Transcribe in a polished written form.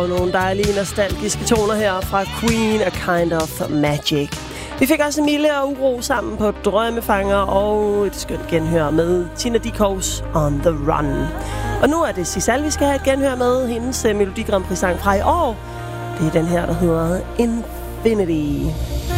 Og nogle dejlige nostalgiske toner her fra Queen, A Kind of Magic. Vi fik også Emilie og Uro sammen på Drømmefanger og et skønt genhør med Tina Dickows On The Run. Og nu er det Sisal, vi skal have et genhør med. Hendes Melodi Grand Prix sang fra i år. Det er den her, der hedder Infinity.